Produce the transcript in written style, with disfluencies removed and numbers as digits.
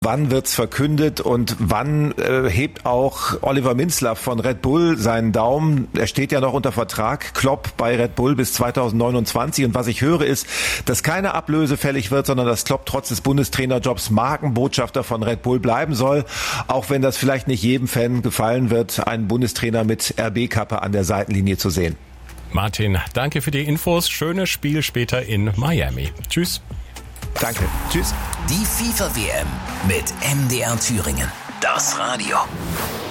Wann wird's verkündet und wann hebt auch Oliver Minzlaff von Red Bull seinen Daumen? Er steht ja noch unter Vertrag, Klopp bei Red Bull bis 2029. Und was ich höre ist, dass keine Ablöse fällig wird, sondern dass Klopp trotz des Bundestrainerjobs Markenbotschafter von Red Bull bleiben soll. Auch wenn das vielleicht nicht jedem Fan gefallen wird, einen Bundestrainer mit RB-Kappe an der Seitenlinie zu sehen. Martin, danke für die Infos. Schönes Spiel später in Miami. Tschüss. Danke. Tschüss. Die FIFA-WM mit MDR Thüringen. Das Radio.